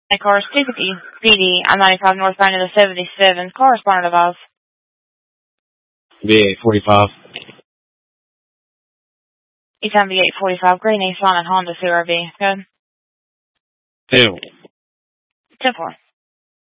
Cars, ticket BD, I'm 95 northbound of the 77, correspondent of Oz. V845. E-Town V845, Green Nissan and Honda CRV. Good. 2. 10-4.